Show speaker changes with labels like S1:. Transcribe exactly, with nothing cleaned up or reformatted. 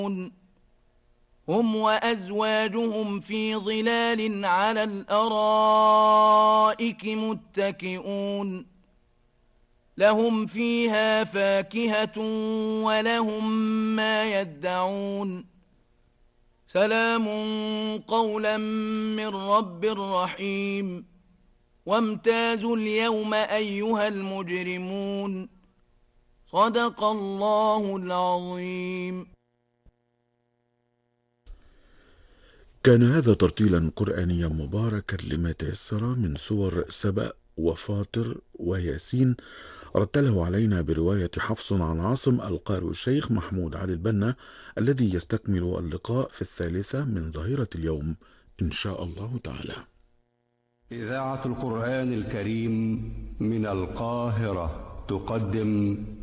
S1: هم وأزواجهم في ظلال على الأرائك متكئون لهم فيها فاكهة ولهم ما يدعون سلام قولا من رب رحيم وامتازوا اليوم أيها المجرمون صدق الله العظيم.
S2: كان هذا ترتيلا قرآنيا مباركا لما تيسر من سور سبأ وفاطر وياسين، رتله علينا برواية حفص عن عاصم القارئ الشيخ محمود علي البنا، الذي يستكمل اللقاء في الثالثة من ظهيرة اليوم إن شاء الله تعالى.
S3: إذاعة القرآن الكريم من القاهرة تقدم